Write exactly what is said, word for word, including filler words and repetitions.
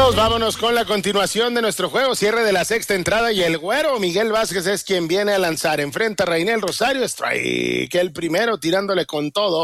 Listos, vámonos con la continuación de nuestro juego, cierre de la sexta entrada y el güero Miguel Vázquez es quien viene a lanzar. Enfrenta a Rainel Rosario, strike el primero tirándole con todo.